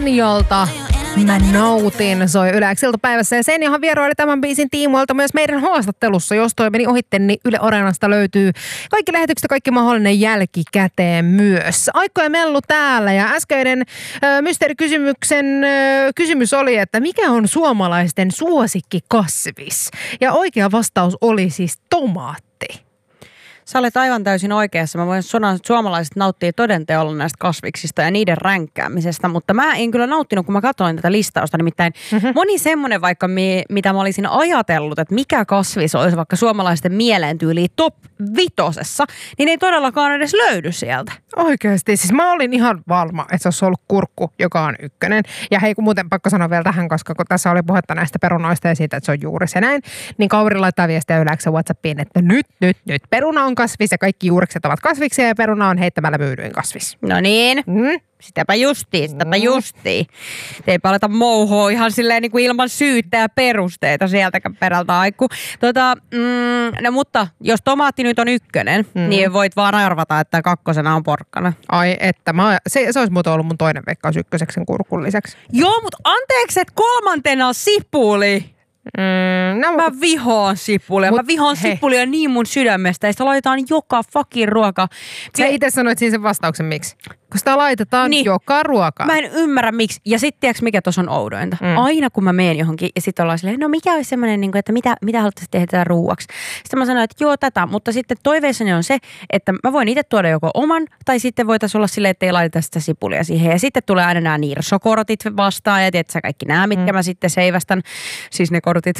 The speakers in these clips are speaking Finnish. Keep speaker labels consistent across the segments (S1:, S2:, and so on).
S1: Jolta mä nautin, soi Yle X iltapäivässä. Ja sen johon vieraili tämän biisin tiimoilta myös meidän haastattelussa. Jos toi meni ohitte, niin Yle Areenasta löytyy kaikki lähetykset ja kaikki mahdollinen jälkikäteen myös. Aikko ja Mellu täällä ja äskeinen mysteerikysymyksen kysymys oli, että mikä on suomalaisten suosikkikasvis? Ja oikea vastaus oli siis tomaatti.
S2: Sä olet aivan täysin oikeassa. Mä voin sanoa, että suomalaiset nauttii todenteolla näistä kasviksista ja niiden ränkkäämisestä, mutta mä en kyllä nauttinut, kun mä katsoin tätä listausta. Nimittäin moni semmoinen vaikka, mitä mä olisin ajatellut, että mikä kasvis olisi vaikka suomalaisten mielentyyliin top 5, niin ei todellakaan edes löydy sieltä.
S1: Oikeasti. Siis mä olin ihan varma, että se olisi ollut kurkku, joka on ykkönen. Ja hei, kun muuten pakko sanoa vielä tähän, koska kun tässä oli puhetta näistä perunoista ja siitä, että se on juuri se näin, niin Kauri laittaa viestiä Yle-X:n WhatsAppiin, että nyt. Peruna on kasvis ja kaikki juurekset ovat kasviksia ja peruna on heittämällä myydyin kasvis.
S2: No niin. Sitäpä justiin. Teipä aleta mouhoa ihan silleen niin kuin ilman syyttä ja perusteita sieltäkään perältä aikku. No mutta jos tomaatti nyt on ykkönen, niin voit vaan arvata, että kakkosena on porkkana.
S1: Ai että, se olisi muuten ollut mun toinen veikkaus ykköseksi sen kurkun lisäksi.
S2: Joo, mutta anteeksi, että kolmantena on sipuli. Mä vihaan sipulia. Mä vihaan sipulia niin mun sydämestä. Ja sitä laitetaan joka fucking ruoka.
S1: Sä itse sanoit siinä sen vastauksen miksi? Kun sitä laitetaan joka ruokaan.
S2: Mä en ymmärrä miksi. Ja sitten tiedätkö mikä tuossa on oudointa? Aina kun mä menen johonkin ja sitten ollaan silleen, no mikä olisi semmoinen, että mitä haluaisitte tehdä tätä ruuaksi? Sitten mä sanoin, että joo tätä. Mutta sitten toiveissani on se, että mä voin itse tuoda joko oman tai sitten voitaisiin olla silleen, että ei laiteta sitä sipulia siihen. Ja sitten tulee aina nämä nirsokortit vastaan ja tiedätkö kaikki nämä, mitkä mä sitten seivästän. Siis ne kortit.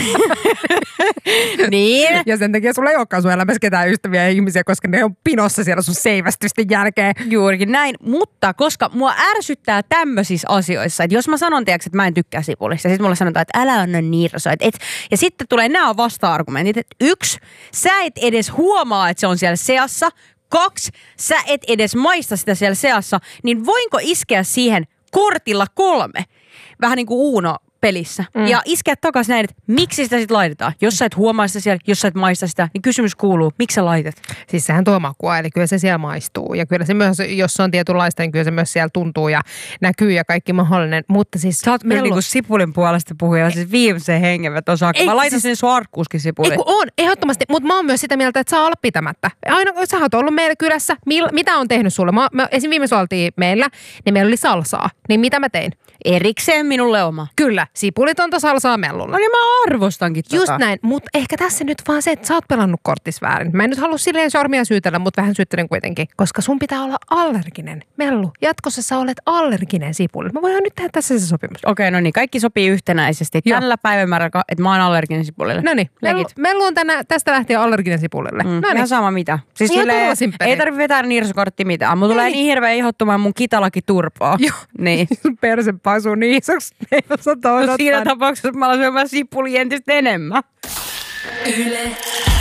S2: Niin.
S1: Ja sen takia sulla ei olekaan sun elämässä ketään ystäviä ja ihmisiä, koska ne on pinossa siellä sun seivästysten jälkeen.
S2: Juurikin näin. Mutta koska mua ärsyttää tämmöisissä asioissa, että jos mä sanon, tiiäks, että mä en tykkää sipulista, ja sitten mulle sanotaan, että älä anna nirso. Ja sitten tulee nämä vasta-argumentit, että 1, sä et edes huomaa, että se on siellä seassa. 2, sä et edes maista sitä siellä seassa. Niin voinko iskeä siihen kortilla 3? Vähän niin kuin Uno pelissä. Ja iskeä takaisin näin, että miksi sitä sitten laitetaan? Jos sä et huomaa sitä siellä, jos sä et maista sitä, niin kysymys kuuluu, miksi sä laitat?
S1: Siis sehän tuo makua, eli kyllä se siellä maistuu. Ja kyllä se myös, jos se on tietynlaista, niin kyllä se myös siellä tuntuu ja näkyy ja kaikki mahdollinen. Mutta siis
S2: sä oot myös niinku sipulin puolesta puhuja, siis viimeisen hengenveto saakka. Mä laitan sinne sun arkkuuskin sipulin.
S1: Ei kun on, ehdottomasti. Mutta mä oon myös sitä mieltä, että saa olla pitämättä. Aina kun sä oot ollut meillä kylässä, mitä on tehnyt sulle? Esim. Viimeis oltiin meillä, niin meillä oli salsaa. Niin mitä mä tein?
S2: Erikseen minulle oma.
S1: Kyllä, sipulitonta salsaa Mellulle.
S2: No niin mä arvostankin tota.
S1: Just näin, mutta ehkä tässä nyt vaan se, että sä oot pelannut korttis väärin. Mä en nyt halua silleen sormia syytellä, mutta vähän syyttelen kuitenkin. Koska sun pitää olla allerginen. Mellu, jatkossa sä olet allerginen sipulille. Mä voin nyt tehdä tässä se sopimus.
S2: Okei, no niin, kaikki sopii yhtenäisesti. Tällä päivämäärällä, että mä oon allerginen sipulille.
S1: No niin, Mellu on tästä lähtien allerginen sipulille.
S2: Ihan sama mitä. Siis ei tarvitse vetää nirsokortti mitään. Mulla tulee niin hirveä ihottumaan mun kitalaki turpoa.
S1: Joo.
S2: Niin.
S1: Perse paisuu niin isoksi.
S2: Siinä tapauksessa mä alan syömään sipulia entistä enemmän.
S3: Yle